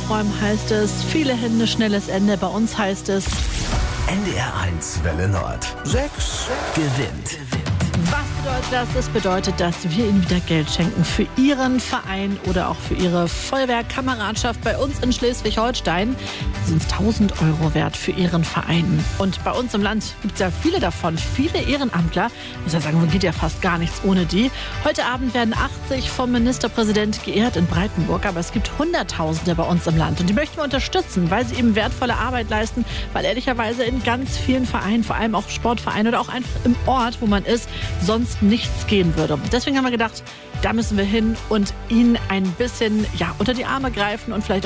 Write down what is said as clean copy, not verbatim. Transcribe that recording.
aufräumen heißt es, viele Hände, schnelles Ende. Bei uns heißt es NDR1 Welle Nord. 6 gewinnt. Was bedeutet das? Es bedeutet, dass wir Ihnen wieder Geld schenken für Ihren Verein oder auch für Ihre Feuerwehrkameradschaft bei uns in Schleswig-Holstein. Sie sind 1.000 Euro wert für Ihren Verein. Und bei uns im Land gibt es ja viele davon, viele Ehrenamtler. Ich muss ja sagen, geht ja fast gar nichts ohne die. Heute Abend werden 80 vom Ministerpräsident geehrt in Breitenburg. Aber es gibt Hunderttausende bei uns im Land. Und die möchten wir unterstützen, weil sie eben wertvolle Arbeit leisten. Weil ehrlicherweise in ganz vielen Vereinen, vor allem auch Sportvereinen oder auch einfach im Ort, wo man ist, sonst nichts gehen würde. Deswegen haben wir gedacht, da müssen wir hin und ihnen ein bisschen unter die Arme greifen und vielleicht